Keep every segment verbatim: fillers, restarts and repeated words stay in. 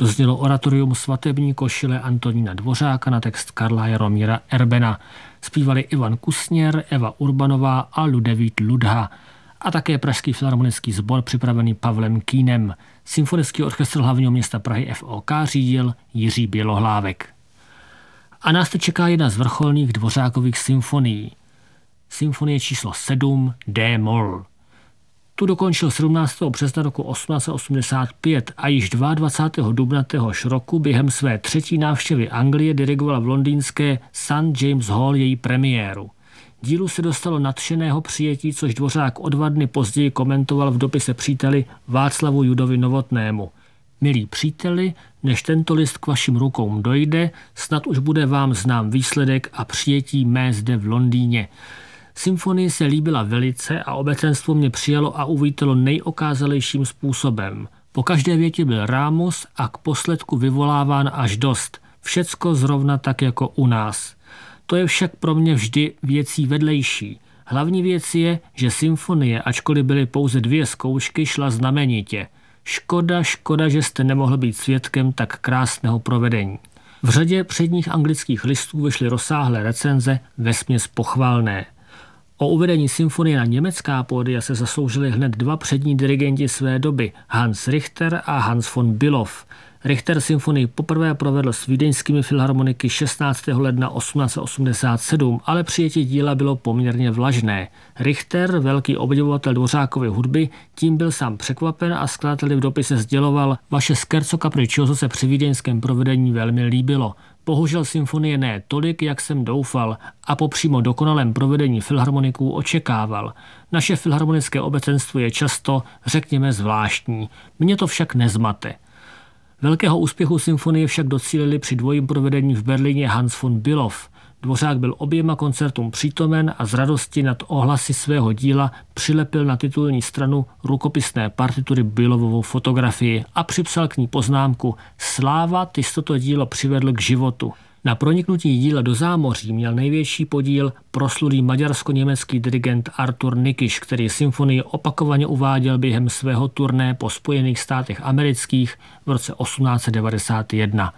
Doznělo oratorium Svatební košile Antonína Dvořáka na text Karla Jaromíra Erbena. Zpívali Ivan Kusněr, Eva Urbanová a Ludevít Ludha. A také Pražský filharmonický sbor připravený Pavlem Kýnem. Symfonický orchestr hlavního města Prahy F O K řídil Jiří Bělohlávek. A nás teď čeká jedna z vrcholných Dvořákových symfonií. Symfonie číslo sedm D-moll. Tu dokončil sedmnáctého března roku osmnáct set osmdesát pět a již dvacátého druhého dubna téhož roku během své třetí návštěvy Anglie dirigoval v londýnské Saint James Hall její premiéru. Dílu se dostalo nadšeného přijetí, což Dvořák o dva dny později komentoval v dopise příteli Václavu Judovi Novotnému. Milí příteli, než tento list k vašim rukou dojde, snad už bude vám znám výsledek a přijetí mé zde v Londýně. Symfonie se líbila velice a obecenstvo mě přijalo a uvítalo nejokázalejším způsobem. Po každé větě byl rámus a k posledku vyvoláván až dost. Všecko zrovna tak jako u nás. To je však pro mě vždy věcí vedlejší. Hlavní věc je, že symfonie, ačkoliv byly pouze dvě zkoušky, šla znamenitě. Škoda, škoda, že jste nemohl být svědkem tak krásného provedení. V řadě předních anglických listů vyšly rozsáhlé recenze, vesměs pochvalné. O uvedení symfonie na německá pódia se zasloužili hned dva přední dirigenti své doby, Hans Richter a Hans von Bülow. Richter symfonii poprvé provedl s vídeňskými filharmoniky šestnáctého ledna osmnáct set osmdesát sedm, ale přijetí díla bylo poměrně vlažné. Richter, velký obdivovatel Dvořákovy hudby, tím byl sám překvapen a skladateli v dopise sděloval: vaše scherzo capriccioso se při vídeňském provedení velmi líbilo. Bohužel symfonie ne tolik, jak jsem doufal a po přímo dokonalém provedení filharmoniků očekával. Naše filharmonické obecenstvo je často, řekněme, zvláštní. Mně to však nezmate. Velkého úspěchu symfonie však docílili při dvojím provedení v Berlíně Hans von Bülow. Dvořák byl oběma koncertům přítomen a z radosti nad ohlasy svého díla přilepil na titulní stranu rukopisné partitury Bülowovou fotografii a připsal k ní poznámku: Sláva, ty jsi toto dílo přivedl k životu. Na proniknutí díla do zámoří měl největší podíl proslulý maďarsko-německý dirigent Artur Nikiš, který symfonii opakovaně uváděl během svého turné po Spojených státech amerických v roce osmnáct set devadesát jedna.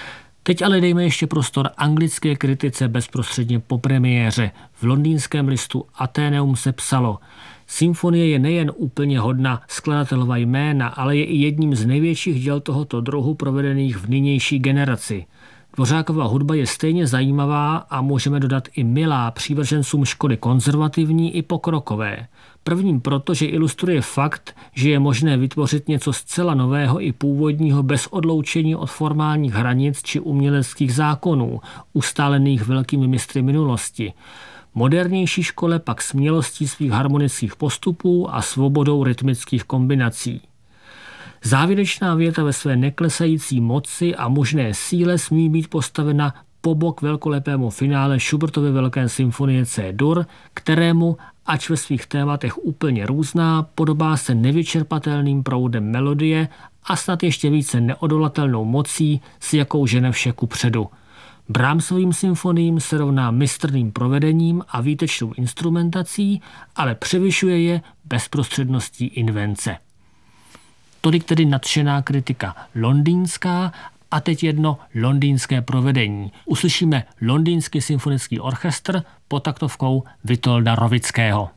Teď ale dejme ještě prostor anglické kritice bezprostředně po premiéře. V londýnském listu Athenaeum se psalo: symfonie je nejen úplně hodna skladatelova jména, ale je i jedním z největších děl tohoto druhu provedených v nynější generaci. Dvořákova hudba je stejně zajímavá a můžeme dodat i milá přívržencům školy konzervativní i pokrokové. Prvním proto, že ilustruje fakt, že je možné vytvořit něco zcela nového i původního bez odloučení od formálních hranic či uměleckých zákonů, ustálených velkými mistry minulosti. Modernější škole pak smělostí svých harmonických postupů a svobodou rytmických kombinací. Závěrečná věta ve své neklesající moci a možné síle smí být postavena po bok velkolepému finále Schubertovy velké symfonie C-dur, kterému, ač ve svých tématech úplně různá, podobá se nevyčerpatelným proudem melodie a snad ještě více neodolatelnou mocí, s jakou žene vše kupředu. Brahmsovým symfoniím se rovná mistrným provedením a výtečnou instrumentací, ale převyšuje je bezprostředností invence. Tolik tedy nadšená kritika londýnská a teď jedno londýnské provedení. Uslyšíme Londýnský symfonický orchestr pod taktovkou Vitolda Rovického.